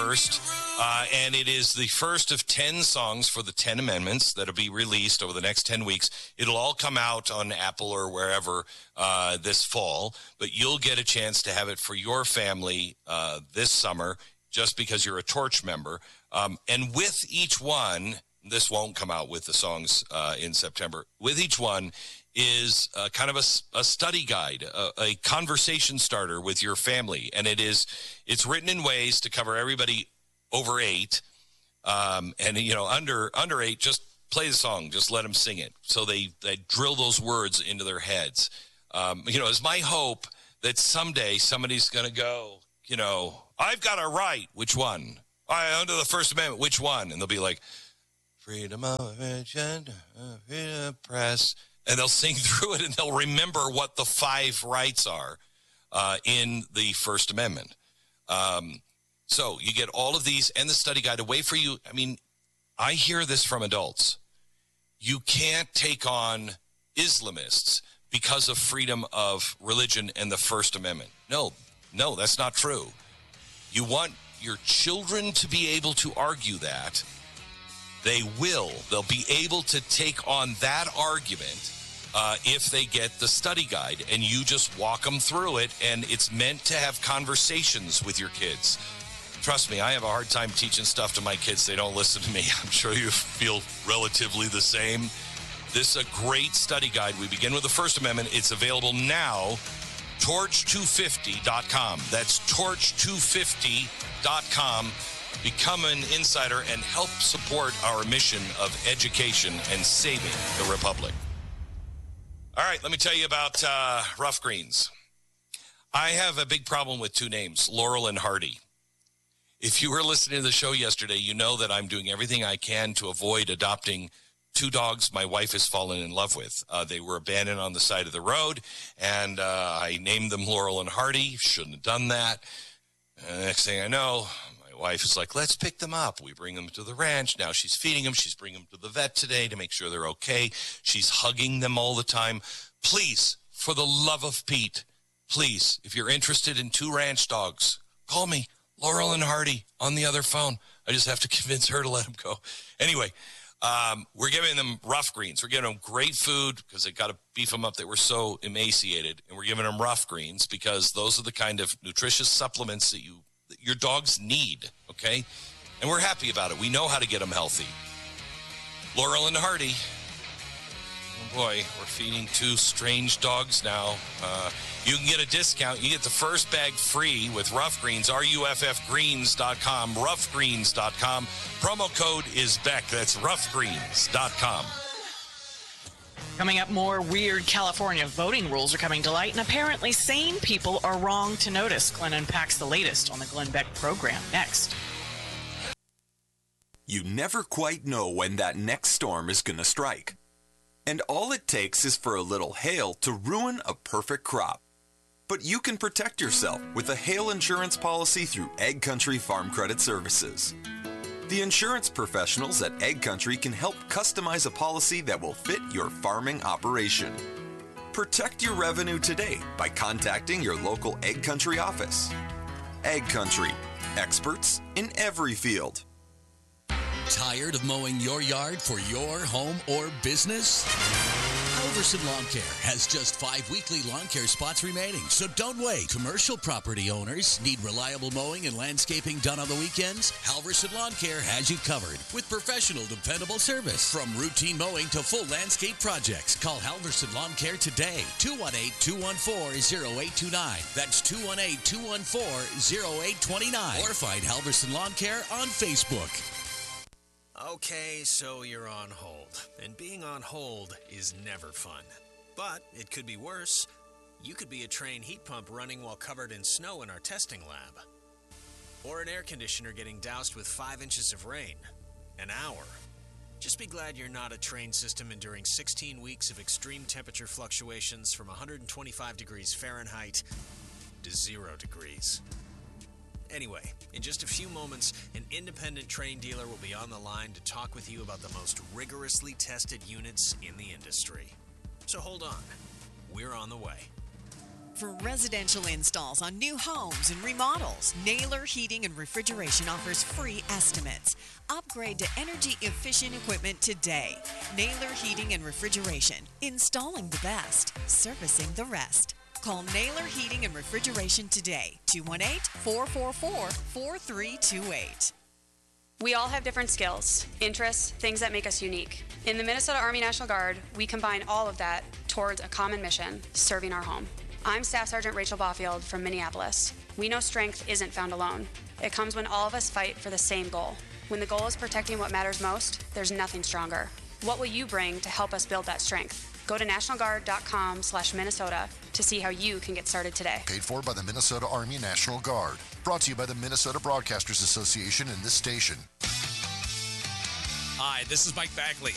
1st, and it is the first of 10 songs for the 10 amendments that'll be released over the next 10 weeks. It'll all come out on Apple or wherever this fall, but you'll get a chance to have it for your family this summer just because you're a Torch member. And with each one, this won't come out with the songs in September, with each one is kind of a study guide, a conversation starter with your family. And it's written in ways to cover everybody over 8. And, under 8, just play the song. Just let them sing it. So they drill those words into their heads. It's my hope that someday somebody's going to go, I've got a right. Which one? Under the First Amendment, which one? And they'll be like, freedom of agenda, freedom of press. And they'll sing through it, and they'll remember what the 5 rights are in the First Amendment. So you get all of these and the study guide away for you. I mean, I hear this from adults. You can't take on Islamists because of freedom of religion and the First Amendment. No, that's not true. You want your children to be able to argue that. They will. They'll be able to take on that argument if they get the study guide, and you just walk them through it, and it's meant to have conversations with your kids. Trust me, I have a hard time teaching stuff to my kids. They don't listen to me. I'm sure you feel relatively the same. This is a great study guide. We begin with the First Amendment. It's available now, torch250.com. That's torch250.com. Become an insider and help support our mission of education and saving the Republic. All right, let me tell you about Rough Greens. I have a big problem with 2 names, Laurel and Hardy. If you were listening to the show yesterday, you know that I'm doing everything I can to avoid adopting 2 dogs my wife has fallen in love with. They were abandoned on the side of the road, and I named them Laurel and Hardy. Shouldn't have done that. Next thing I know, wife is like, let's pick them up. We bring them to the ranch. Now she's feeding them. She's bringing them to the vet today to make sure they're okay. She's hugging them all the time. Please, for the love of Pete, please, if you're interested in 2 ranch dogs, call me, Laurel and Hardy, on the other phone. I just have to convince her to let them go. Anyway, we're giving them Rough Greens. We're giving them great food because they got to beef them up. They were so emaciated. And we're giving them Rough Greens because those are the kind of nutritious supplements that your dogs need, okay? And we're happy about it. We know how to get them healthy. Laurel and Hardy. Oh, boy, we're feeding 2 strange dogs now. You can get a discount. You get the first bag free with Rough Greens, ruffgreens.com, ruffgreens.com. Promo code is Beck. That's ruffgreens.com. Coming up, more weird California voting rules are coming to light, and apparently sane people are wrong to notice. Glenn unpacks the latest on the Glenn Beck program next. You never quite know when that next storm is going to strike. And all it takes is for a little hail to ruin a perfect crop. But you can protect yourself with a hail insurance policy through Egg Country Farm Credit Services. The insurance professionals at Egg Country can help customize a policy that will fit your farming operation. Protect your revenue today by contacting your local Egg Country office. Egg Country, experts in every field. Tired of mowing your yard for your home or business? Halverson Lawn Care has just 5 weekly lawn care spots remaining, so don't wait. Commercial property owners need reliable mowing and landscaping done on the weekends? Halverson Lawn Care has you covered with professional, dependable service. From routine mowing to full landscape projects, call Halverson Lawn Care today. 218-214-0829. That's 218-214-0829. Or find Halverson Lawn Care on Facebook. Okay, so you're on hold. And being on hold is never fun. But it could be worse. You could be a Trane heat pump running while covered in snow in our testing lab. Or an air conditioner getting doused with 5 inches of rain. An hour. Just be glad you're not a Trane system enduring 16 weeks of extreme temperature fluctuations from 125 degrees Fahrenheit to 0 degrees. Anyway, in just a few moments, an independent Trane dealer will be on the line to talk with you about the most rigorously tested units in the industry. So hold on. We're on the way. For residential installs on new homes and remodels, Naylor Heating and Refrigeration offers free estimates. Upgrade to energy-efficient equipment today. Naylor Heating and Refrigeration. Installing the best, servicing the rest. Call Naylor Heating and Refrigeration today. 218-444-4328. We all have different skills, interests, things that make us unique. In the Minnesota Army National Guard, we combine all of that towards a common mission, serving our home. I'm Staff Sergeant Rachel Baufield from Minneapolis. We know strength isn't found alone. It comes when all of us fight for the same goal. When the goal is protecting what matters most, there's nothing stronger. What will you bring to help us build that strength? Go to nationalguard.com/Minnesota to see how you can get started today. Paid for by the Minnesota Army National Guard. Brought to you by the Minnesota Broadcasters Association and this station. Hi, this is Mike Bagley.